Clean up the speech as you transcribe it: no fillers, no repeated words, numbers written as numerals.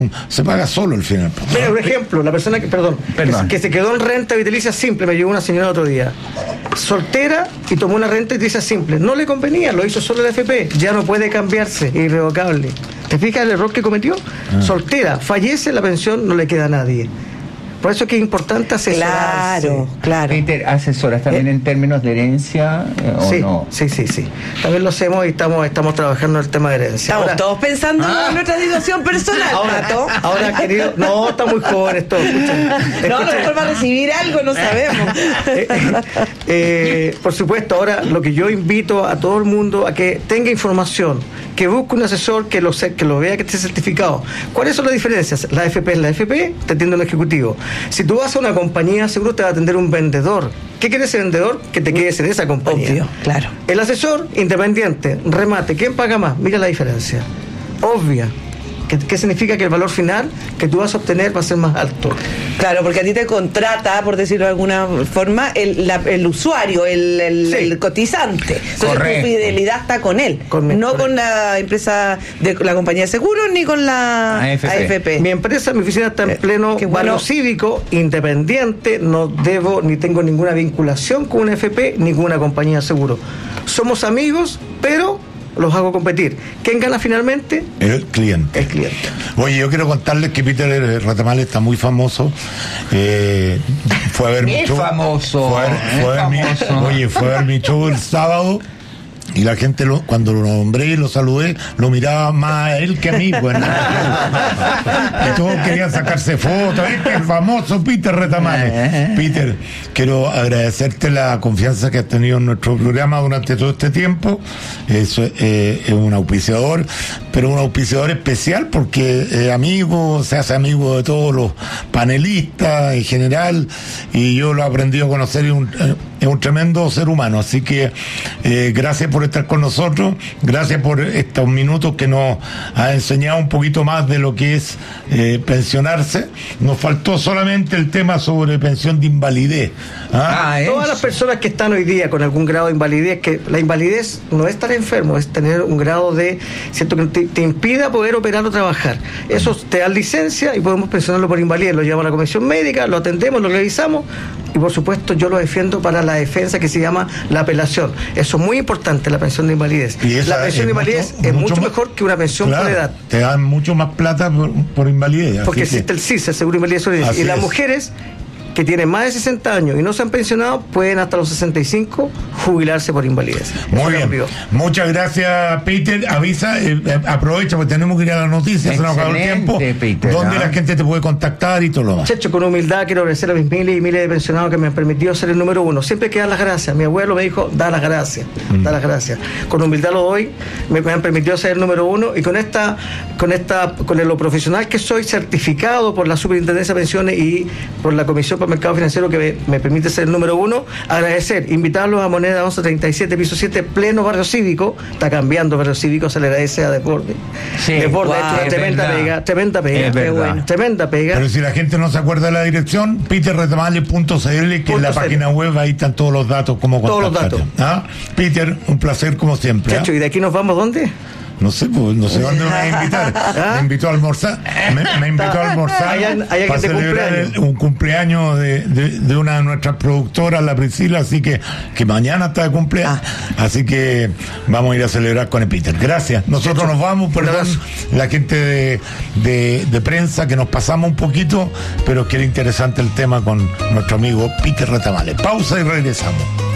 se paga solo al final. Mira, un ejemplo, la persona que se quedó en renta vitalicia simple, me llegó una señora otro día, soltera, y tomó una renta vitalicia simple. No le convenía, lo hizo solo el AFP, ya no puede cambiarse, irrevocable. ¿Te fijas el error que cometió? Soltera, fallece, la pensión no le queda a nadie. Por eso es que es importante asesorarse. Claro. Peter, ¿asesoras también en términos de herencia o no? Sí. También lo hacemos y estamos trabajando en el tema de herencia. Estamos todos pensando en nuestra situación personal, Pato. Ahora, querido, no, está muy joven esto. Escuchen. No, a lo mejor va a recibir algo, no sabemos. Por supuesto, ahora lo que yo invito a todo el mundo a que tenga información, que busque un asesor que lo vea, que esté certificado. ¿Cuáles son las diferencias? La AFP es la AFP, te atiende un ejecutivo. Si tú vas a una compañía, seguro te va a atender un vendedor. ¿Qué quiere ese vendedor? Que te quedes en esa compañía. Obvio, claro. El asesor, independiente, remate. ¿Quién paga más? Mira la diferencia. Obvia. ¿Qué significa? Que el valor final que tú vas a obtener va a ser más alto. Claro, porque a ti te contrata, por decirlo de alguna forma, el usuario, el cotizante. Entonces tu fidelidad está con él, no con la empresa de la compañía de seguros ni con la AFP. Mi empresa, mi oficina está en pleno barrio cívico, independiente, no debo ni tengo ninguna vinculación con una AFP ni con una compañía de seguro. Somos amigos, pero los hago competir. ¿Quién gana finalmente? El cliente. El cliente. Oye, yo quiero contarles que Peter Retamal está muy famoso. Fue a ver mi show. Famoso. Fue a ver mi show el sábado. Y la gente, cuando lo nombré y lo saludé, lo miraba más a él que a mí. Bueno, y todos querían sacarse fotos. El famoso Peter Retamal. Peter, quiero agradecerte la confianza que has tenido en nuestro programa durante todo este tiempo. Es un auspiciador, pero un auspiciador especial porque se hace amigo de todos los panelistas en general, y yo lo he aprendido a conocer, y es un tremendo ser humano. Así que gracias por estar con nosotros, gracias por estos minutos que nos ha enseñado un poquito más de lo que es pensionarse. Nos faltó solamente el tema sobre pensión de invalidez. Todas las personas que están hoy día con algún grado de invalidez, que la invalidez no es estar enfermo, es tener un grado de, ¿cierto?, que te impida poder operar o trabajar. Eso te da licencia y podemos pensionarlo por invalidez. Lo llevamos a la comisión médica, lo atendemos, lo revisamos, y por supuesto yo lo defiendo para la defensa que se llama la apelación. Eso es muy importante, la pensión de invalidez. La pensión de invalidez es mucho mejor que una pensión por edad. Te dan mucho más plata por invalidez. Porque existe el CIS, el Seguro de Invalidez. Y las mujeres que tienen más de 60 años y no se han pensionado pueden hasta los 65 jubilarse por invalidez. Muy bien. Muchas gracias, Peter. Avisa, aprovecha porque tenemos que ir a las noticias, se nos acabó el tiempo. Peter, ¿dónde la gente te puede contactar y todo lo demás? Checho, con humildad quiero agradecer a mis miles y miles de pensionados que me han permitido ser el número uno. Siempre hay que dar las gracias. Mi abuelo me dijo, da las gracias. Da las gracias. Con humildad lo doy. Me han permitido ser el número uno, y con lo profesional que soy, certificado por la Superintendencia de Pensiones y por la Comisión para el Mercado Financiero, que me permite ser el número uno. Agradecer, invitarlos a Moneda 1137, piso 7, pleno barrio cívico. Está cambiando barrio cívico, se le agradece a Desbordes. Sí, Desbordes, wow, tremenda pega. Tremenda pega. Pero si la gente no se acuerda de la dirección, peterretamale.cl, que es la página web, ahí están todos los datos, como contactar. Todos los datos. Peter, un placer como siempre. Checho, ¿y de aquí nos vamos dónde? No sé dónde me va a invitar. Me invitó a almorzar. Me invitó a almorzar allá para celebrar un cumpleaños de una de nuestras productoras, la Priscila, así que mañana está de cumpleaños. Así que vamos a ir a celebrar con el Peter. Gracias. Nosotros nos vamos, perdón, la gente de prensa, que nos pasamos un poquito, pero que era interesante el tema con nuestro amigo Peter Retamal. Pausa y regresamos.